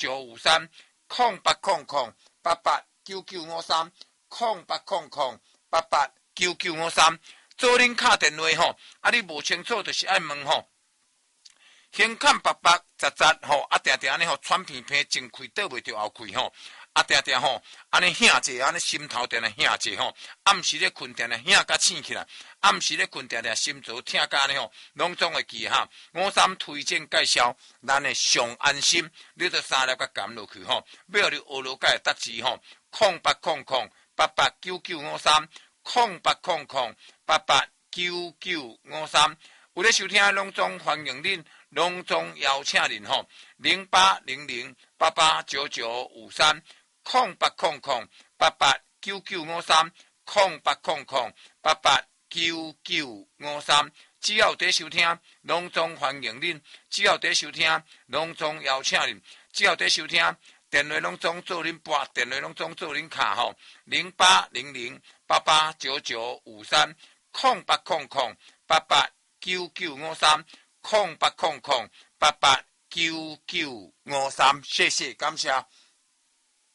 08008899530800889953，做恁敲电话吼，你无清楚就是爱问吼。胸坎白白杂杂吼，定定安尼吼喘片片，前开倒袂着后开吼，定定吼安尼响者，安尼心头定定响者吼，暗时咧困定定响甲醒起来，暗时咧困定定心脏疼甲安尼吼，拢总会记哈。53推荐介绍，咱的上安心，你着3粒甲含落去吼，要你学落解得字吼，08008899530800889953，有咧收听的拢总欢迎恁。隆重邀请您吼，08008899530800889953，只要在收听，隆重欢迎恁；只要在收听，隆重邀请您；只要在收听，电话拢总做恁拨，电话拢总做恁卡吼，08008899530800889953，谢谢，感谢。